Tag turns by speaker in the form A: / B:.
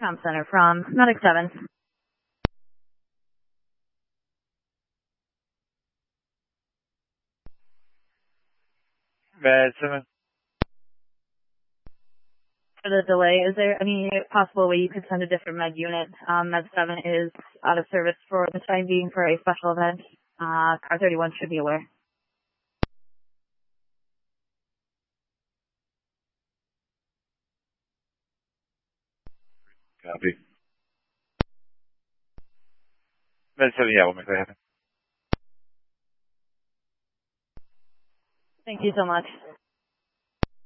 A: Com Center from Medic 7.
B: Med 7.
A: For the delay, is there any possible way you could send a different med unit? Med 7 is out of service for the time being for a special event. Car 31 should be aware.
B: Copy. Med 7, yeah, we'll make that happen.
A: Thank you so much.